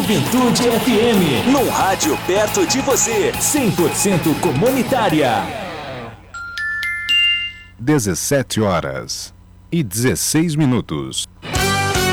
Juventude FM. Num rádio perto de você. 100% comunitária. 17 horas e 16 minutos.